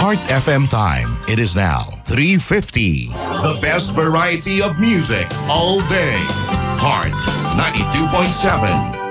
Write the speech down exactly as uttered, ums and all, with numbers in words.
Heart F M time. It is now three fifty. The best variety of music all day. Heart ninety-two point seven.